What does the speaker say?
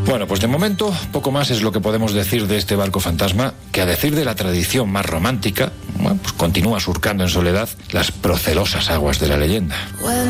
Bueno, pues de momento poco más es lo que podemos decir de este barco fantasma, que a decir de la tradición más romántica, bueno, pues continúa surcando en soledad las procelosas aguas de la leyenda.